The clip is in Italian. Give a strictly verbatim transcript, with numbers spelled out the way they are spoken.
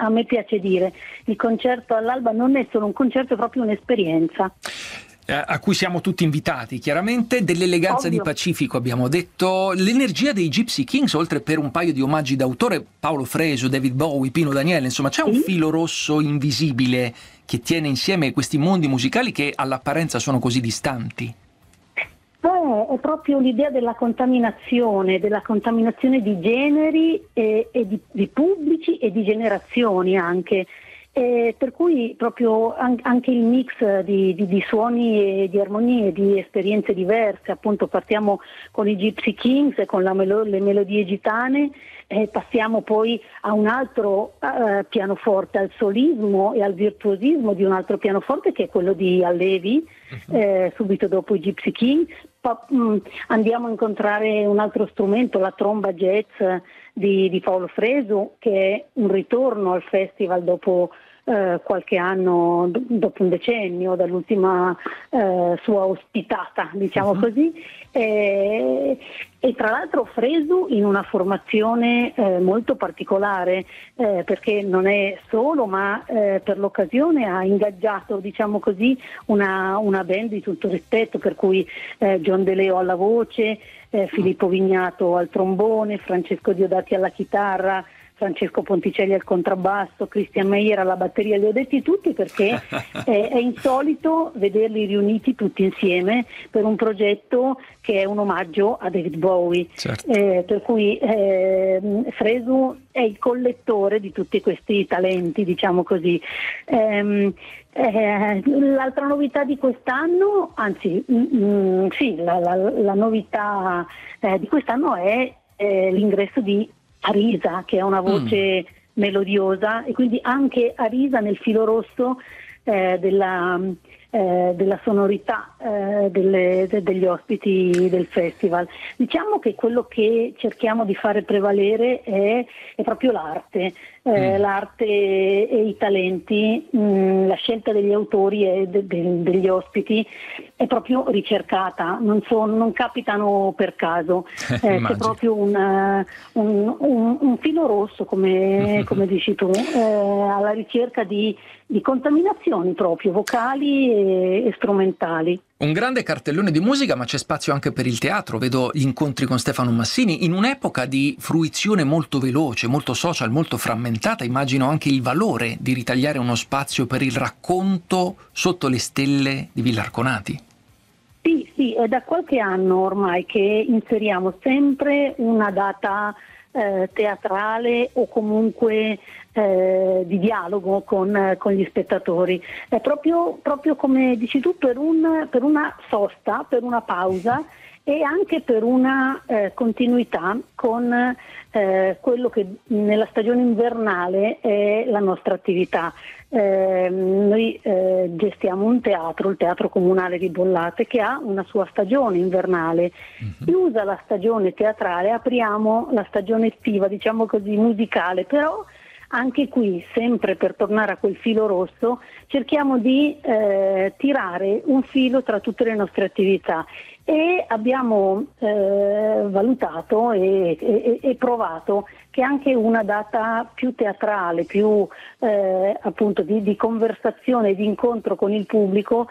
a me piace dire, il concerto all'alba non è solo un concerto, è proprio un'esperienza. A cui siamo tutti invitati, chiaramente. Dell'eleganza Ovvio. di Pacifico abbiamo detto, l'energia dei Gypsy Kings, oltre per un paio di omaggi d'autore, Paolo Fresu, David Bowie, Pino Daniele, insomma c'è un Sì? filo rosso invisibile che tiene insieme questi mondi musicali che all'apparenza sono così distanti. Beh, è proprio l'idea della contaminazione, della contaminazione di generi e, e di, di pubblici e di generazioni anche. Eh, per cui proprio an- anche il mix di, di, di suoni e di armonie, di esperienze diverse, appunto partiamo con i Gypsy Kings e con la melo- le melodie gitane, e passiamo poi a un altro uh, pianoforte, al solismo e al virtuosismo di un altro pianoforte che è quello di Allevi, uh-huh. eh, subito dopo i Gypsy King. Pa- mh, andiamo a incontrare un altro strumento, la tromba jazz di, di Paolo Fresu, che è un ritorno al festival dopo eh, qualche anno, d- dopo un decennio dall'ultima eh, sua ospitata, diciamo uh-huh. così. E, e tra l'altro Fresu in una formazione eh, molto particolare, eh, perché non è solo, ma eh, per l'occasione ha ingaggiato, diciamo così, una, una band di tutto rispetto, per cui eh, John De Leo alla voce, eh, Filippo Vignato al trombone, Francesco Diodati alla chitarra, Francesco Ponticelli al contrabbasso, Christian Meyer alla batteria. Li ho detti tutti perché è, è insolito vederli riuniti tutti insieme per un progetto che è un omaggio a David Bowie. Certo. Eh, per cui eh, Fresu è il collettore di tutti questi talenti, diciamo così. Ehm, eh, l'altra novità di quest'anno, anzi mh, mh, sì, la, la, la novità eh, di quest'anno è eh, l'ingresso di Arisa, che è una voce mm. melodiosa, e quindi anche Arisa nel filo rosso eh, della, eh, della sonorità eh, delle, de, degli ospiti del festival. Diciamo che quello che cerchiamo di fare prevalere è, è proprio l'arte, eh, mm. l'arte e i talenti, mh, la scelta degli autori e de, de, degli ospiti è proprio ricercata, non, sono, non capitano per caso, eh, c'è proprio un, un, un, un filo rosso, come, come dici tu, eh, alla ricerca di, di contaminazioni proprio vocali e, e strumentali. Un grande cartellone di musica, ma c'è spazio anche per il teatro. Vedo gli incontri con Stefano Massini. In un'epoca di fruizione molto veloce, molto social, molto frammentata, immagino anche il valore di ritagliare uno spazio per il racconto sotto le stelle di Villa Arconati. Sì, sì, è da qualche anno ormai che inseriamo sempre una data eh, teatrale o comunque eh, di dialogo con, con gli spettatori. È proprio, proprio come dici tu, per, un, per una sosta, per una pausa e anche per una eh, continuità con eh, quello che nella stagione invernale è la nostra attività. Eh, noi eh, gestiamo un teatro, il Teatro Comunale di Bollate, che ha una sua stagione invernale. Uh-huh. Chiusa la stagione teatrale, apriamo la stagione estiva, diciamo così, musicale, però anche qui, sempre per tornare a quel filo rosso, cerchiamo di eh, tirare un filo tra tutte le nostre attività, e abbiamo eh, valutato e, e, e provato che anche una data più teatrale, più eh, appunto di, di conversazione, di incontro con il pubblico